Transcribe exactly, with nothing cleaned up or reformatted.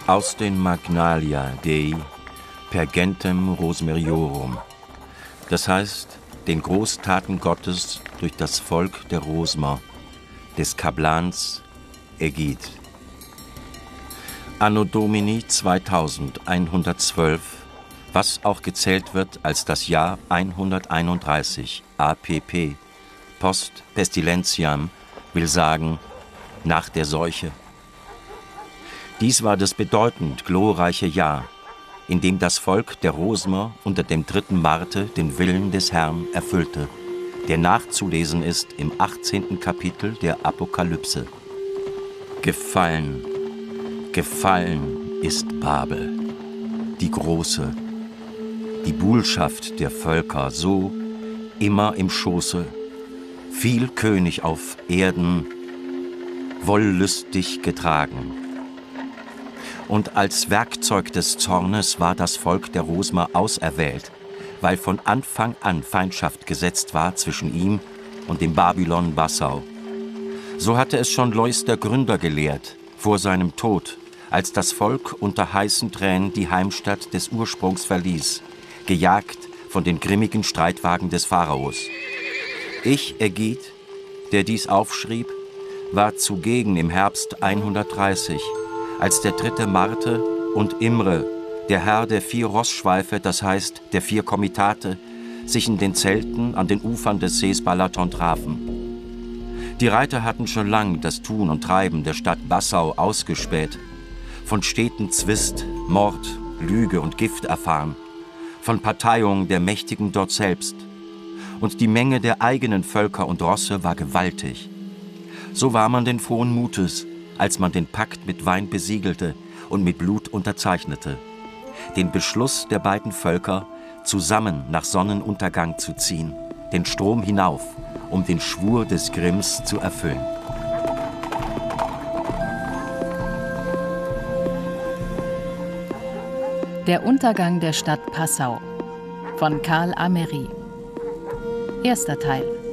Aus den Magnalia Dei per gentem Rosmeriorum, das heißt, den Großtaten Gottes durch das Volk der Rosmer, des Kaplans Egid. Anno Domini zweitausendeinhundertzwölf, was auch gezählt wird als das Jahr hunderteinunddreißig A P P, Post Pestilentiam, will sagen, nach der Seuche. Dies war das bedeutend glorreiche Jahr, in dem das Volk der Rosmer unter dem dritten Marte den Willen des Herrn erfüllte, der nachzulesen ist im achtzehnten Kapitel der Apokalypse. Gefallen, gefallen ist Babel, die Große, die Buhlschaft der Völker, so immer im Schoße, viel König auf Erden, wollüstig getragen. Und als Werkzeug des Zornes war das Volk der Rosmer auserwählt, weil von Anfang an Feindschaft gesetzt war zwischen ihm und dem Babylon Bassau. So hatte es schon Leus der Gründer gelehrt, vor seinem Tod, als das Volk unter heißen Tränen die Heimstatt des Ursprungs verließ, gejagt von den grimmigen Streitwagen des Pharaos. Ich, Egid, der dies aufschrieb, war zugegen im Herbst hundertdreißig, als der dritte Marte und Imre, der Herr der vier Rossschweife, das heißt der vier Komitate, sich in den Zelten an den Ufern des Sees Balaton trafen. Die Reiter hatten schon lang das Tun und Treiben der Stadt Bassau ausgespäht, von steten Zwist, Mord, Lüge und Gift erfahren, von Parteiung der Mächtigen dort selbst. Und die Menge der eigenen Völker und Rosse war gewaltig. So war man den frohen Mutes, als man den Pakt mit Wein besiegelte und mit Blut unterzeichnete, den Beschluss der beiden Völker, zusammen nach Sonnenuntergang zu ziehen, den Strom hinauf, um den Schwur des Grimms zu erfüllen. Der Untergang der Stadt Passau von Karl Amery. Erster Teil.